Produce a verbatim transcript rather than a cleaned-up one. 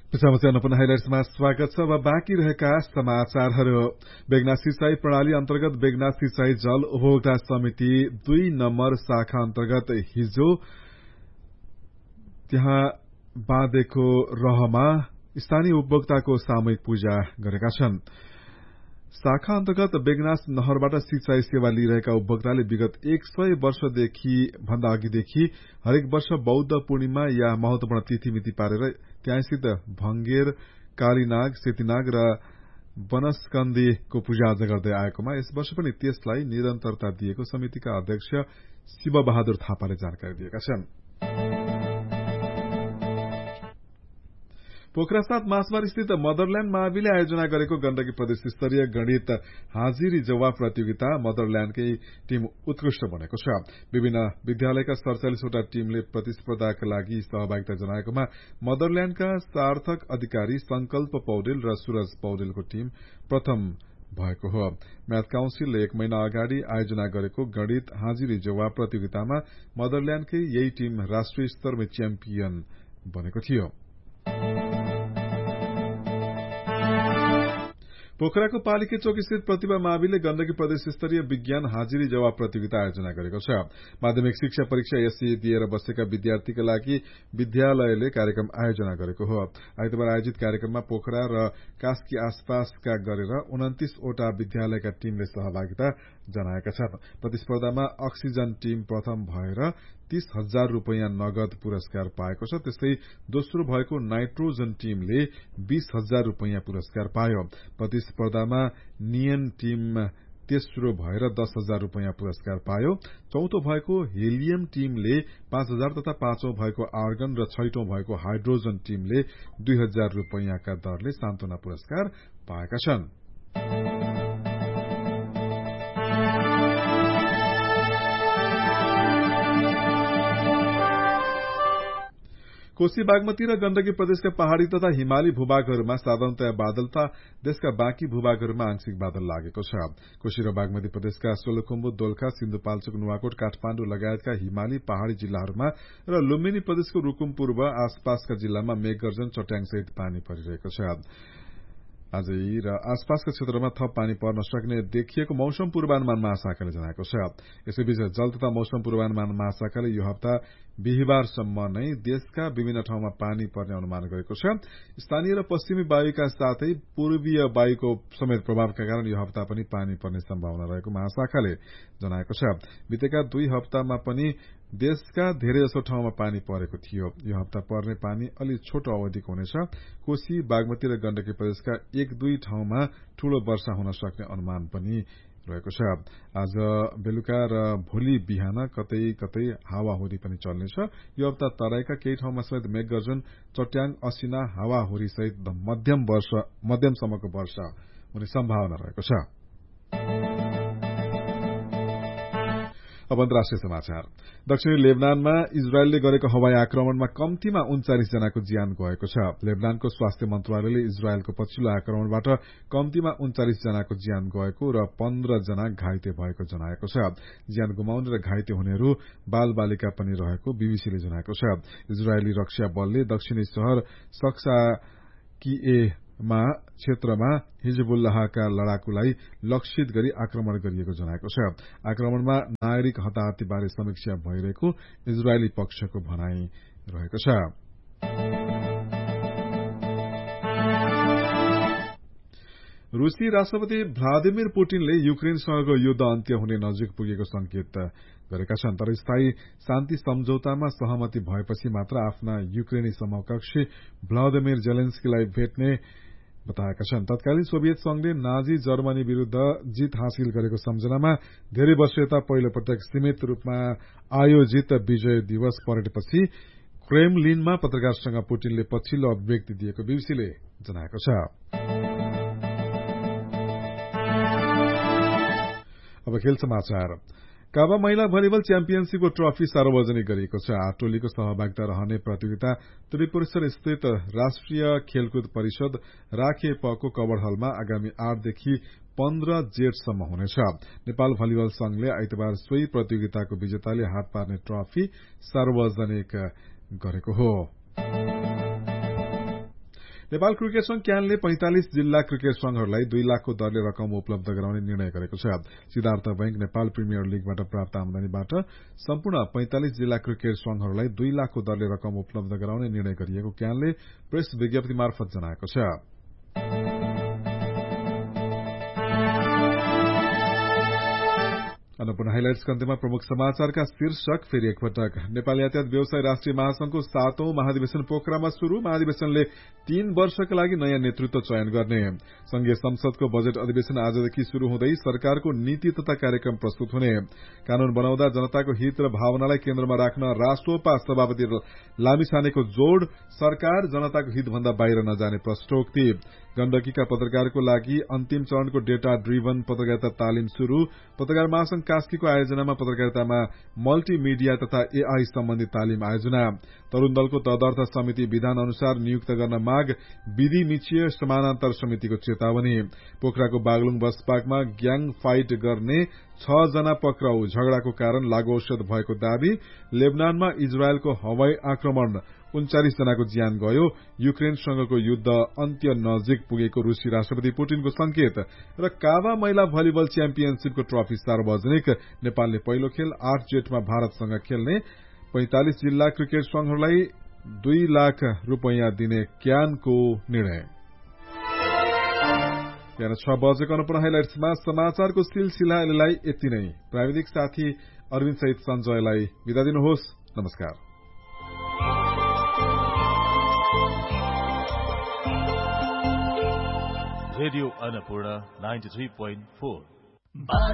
समाचार नपुन हाइलाइट्समा स्वागत छ। अब बाँकी रहेका समाचारहरू। बेगनास सिंचाई प्रणाली अन्तर्गत बेगनास सिंचाई जल उपभोक्ता समिति दुई नम्बर शाखा अन्तर्गत हिजो त्यहाँ बाँधेको रहमा स्थानीय उपभोक्ताको सामूहिक पूजा गरेका छन्। शाखा अन्तर्गत बेगनास नहरबाट सिंचाई सेवा लिइरहेका उपभोक्ताले विगत एक सय वर्षदेखि भन्दा अघिदेखि हरेक वर्ष बौद्ध पूर्णिमा या महत्वपूर्ण तिथिमिति पारेर त्यहाँस्थित भंगेर, कालीनाग, सेतीनाग र बनस्कन्दीको पूजाआजा गर्दै आएकोमा यस वर्ष पनि त्यसलाई निरन्तरता दिएको समितिका अध्यक्ष शिवबहादुर थापाले जानकारी दिएका छन्। पोखरासाथ मासमार स्थित मदरल्याण्ड माविले आयोजना गरेको गण्डकी प्रदेश स्तरीय गणित हाजिरी जवाब प्रतियोगिता मदरल्याण्डकै टीम उत्कृष्ट बनेको छ। विभिन्न विद्यालयका सड़चालिसवटा टीमले प्रतिस्पर्धाका लागि सहभागिता जनाएकोमा मदरल्याण्डका सार्थक अधिकारी, संकल्प पौडेल र सूरज पौडेलको टीम प्रथम भएको हो। म्याथ काउन्सिलले एक महिना अगाडि आयोजना गरेको गणित हाजिरी जवाब प्रतियोगितामा मदरल्याण्डकै यही टीम राष्ट्रिय स्तरमा च्याम्पियन बनेको थियो। पोखराको पालिके चोक स्थित प्रतिभा माविले गण्डकी प्रदेश स्तरीय विज्ञान हाजिरी जवाब प्रतियोगिता आयोजना गरेको छ। माध्यमिक शिक्षा परीक्षा एससी दिएर बसेका विद्यार्थीका लागि विद्यालयले कार्यक्रम आयोजना गरेको हो। आइतबार आयोजित कार्यक्रममा पोखरा र कास्की आसपासका गरेर उन्तिसवटा विद्यालयका टीमले सहभागिता जनाएका छन्। प्रतिस्पर्धामा अक्सिजन टीम प्रथम भएर तीस हजार रूपियाँ नगद पुरस्कार पाएको छ। त्यस्तै दोस्रो भएको नाइट्रोजन टीमले बीस हजार रूपियाँ पुरस्कार पायो। प्रतिस्पर्धामा नियन टीम तेस्रो भएर दस हजार रूपियाँ पुरस्कार पायो। चौथो भएको हेलियम टीमले पाँच हजार तथा पाँचौं भएको आर्गन र छैटौं भएको हाइड्रोजन टीमले दुई हजार रूपियाँका दरले सान्त्वना पुरस्कार पाएका छन्। कोशी, बागमती र गण्डकी प्रदेशका पहाड़ी तथा हिमाली भूभागहरूमा साधारणतया बादल तथा देशका बाँकी भूभागहरूमा आंशिक बादल लागेको छ। कोशी र बागमती प्रदेशका सोलुखुम्बु, दोलखा, सिन्धुपाल्चोक, नुवाकोट, काठमाण्डु लगायतका हिमाली पहाड़ी जिल्लाहरूमा र लुम्बिनी प्रदेशको रूकुम पूर्व आसपासका जिल्लामा मेघगर्जन, चट्याङसहित पानी परिरहेको छ। आजै र आसपासका क्षेत्रमा थप पानी पर्न सक्ने देखिएको मौसम पूर्वानुमान महाशाखाले जनाएको छ। यसैबीच जल तथा मौसम पूर्वानुमान महाशाखाले यो हप्ता बिहिबारसम्म नै देशका विभिन्न ठाउँमा पानी पर्ने अनुमान गरेको छ। स्थानीय र पश्चिमी वायुका साथै पूर्वीय वायुको समेत प्रभावका कारण यो हप्ता पनि पानी पर्ने सम्भावना रहेको महाशाखाले जनाएको छ। बितेका दुई हप्तामा पनि देशका धेरैजसो ठाउँमा पानी परेको थियो। यो हप्ता पर्ने पानी अलि छोटो अवधिको हुनेछ। कोशी, बागमती र गण्डकी प्रदेशका एक दुई ठाउँमा ठूलो वर्षा हुन सक्ने अनुमान पनि रहेको छ। आज बेलुका र भोलि बिहान कतै कतै हावाहुरी पनि चल्नेछ। यो हप्ता तराईका केही ठाउँमा समेत मेघगर्जन, चट्याङ, असिना, हावाहुरी सहित मध्यम वर्ष मध्यमसम्मको वर्षा हुने सम्भावना रहेको छ। अब अन्तर्राष्ट्रिय समाचार। दक्षिणी लेबनानमा इजरायलले गरेको हवाई आक्रमणमा कम्तीमा उन्चालिस जनाको ज्यान गएको छ। लेबनानको स्वास्थ्य मन्त्रालयले इजरायलको पछिल्लो आक्रमणबाट कम्तीमा उन्चालिस जनाको ज्यान गएको र पन्ध्र जना घाइते भएको जनाएको छ। ज्यान गुमाउने र घाइते हुनेहरू बाल बालिका पनि रहेको बीबीसीले जनाएको छ। इजरायली रक्षा बलले दक्षिणी शहर सक्सा किए मा क्षेत्रमा हिजबुल्लाहका लडाकुलाई लक्षित गरी आक्रमण गरिएको जनाएको छ। आक्रमणमा नागरिक हताहतीबारे समीक्षा भइरहेको इजरायली पक्षको भनाई रहेको छ। रूसी राष्ट्रपति भ्लादिमिर पुटिनले युक्रेनसँगको युद्ध अन्त्य हुने नजिक पुगेको संकेत गरेका छन्, तर स्थायी शान्ति सम्झौतामा सहमति भएपछि मात्र आफ्ना युक्रेनी समकक्षी भ्लादिमिर जेलेन्स्कीलाई भेट्ने बताएका छन्। तत्कालीन सोभियत संघले नाजी जर्मनी विरूद्ध जीत हासिल गरेको सम्झनामा धेरै वर्ष यता पहिलो पटक सीमित रूपमा आयोजित विजय दिवस परेडपछि क्रेमलिनमा पत्रकारसँग पुटिनले पछिल्लो अभिव्यक्ति दिएको बीबीसीले जनाएको छ। अब खेल समाचार। काबा महिला भलिबल च्याम्पियनशीपको ट्रफी सार्वजनिक गरिएको छ। आठ टोलीको सहभागिता रहने प्रतियोगिता त्रिपुरेश्वर स्थित राष्ट्रिय खेलकुद परिषद राखेपको कवर हलमा आगामी आठदेखि पन्ध्र जेठसम्म हुनेछ। नेपाल भलिबल संघले आइतबार सोही प्रतियोगिताको विजेताले हात पार्ने ट्रफी सार्वजनिक गरेको हो। नेपाल क्रिकेट संघ क्यानले पैंतालिस जिल्ला क्रिकेट संघहरूलाई दुई लाखको दरले रकम उपलब्ध गराउने निर्णय गरेको छ। सिद्धार्थ बैंक नेपाल प्रिमियर लीगबाट प्राप्त आमदानीबाट सम्पूर्ण पैंतालिस जिल्ला क्रिकेट संघहरूलाई दुई लाखको दरले रकम उपलब्ध गराउने निर्णय गरिएको क्यानले प्रेस विज्ञप्ति मार्फत जनाएको छ। अन्नपूर्ण हाइलाइट्स कन्टेमा प्रमुख समाचारका शीर्षक फेरि एकपटक। नेपाल यातायात व्यवसाय राष्ट्रिय महासंघको सातौं महाधिवेशन पोखरामा शुरू। महाधिवेशनले तीन वर्षका लागि नयाँ नेतृत्व चयन गर्ने। संघीय संसदको बजेट अधिवेशन आजदेखि शुरू हुँदै सरकारको नीति तथा कार्यक्रम प्रस्तुत हुने। कानून बनाउँदा जनताको हित र भावनालाई केन्द्रमा राख्न राष्ट्रपा सभापति लामिछानेको जोड़। सरकार जनताको हितभन्दा बाहिर नजाने प्रष्टोक्ति। गण्डकीका पत्रकारको लागि अन्तिम चरणको डेटा ड्रिभन पत्रकारिता तालिम शुरू। पत्रकार महासंघ कास्कीको आयोजनामा पत्रकारितामा मल्टीमीडिया तथा एआई सम्बन्धी तालिम आयोजना। तरूण दलको तदर्थ समिति विधान अनुसार नियुक्त गर्न माग। विधि मिचिए समानान्तर समितिको चेतावनी। पोखराको बागलुङ बस पार्कमा ग्याङ फाइट गर्ने छ जना पक्राउ। झगड़ाको कारण लागू औषध भएको दावी। लेबनानमा इजरायलको हवाई आक्रमण उन्चालिस जनाको ज्यान गयो। युक्रेनसँगको युद्ध अन्त्य नजिक पुगेको रूसी राष्ट्रपति पुटिनको संकेत। र कावा महिला भलिबल च्याम्पियनशीपको ट्रफी सार्वजनिक। नेपालले पहिलो खेल आठ जेठमा भारतसँग खेल्ने। पैंतालिस जिल्ला क्रिकेट संघहरूलाई दुई लाख रूपियाँ दिने क्यानको निर्णय। बिहान छ बजेको अन्नपूर्ण हाइलाइट्समा समाचारको सिलसिलालाई यति नै। प्राविधिक साथी अरविन्द सहित सञ्जयलाई विदा दिनुहोस्। नमस्कार। Radio Annapurna ninety three point four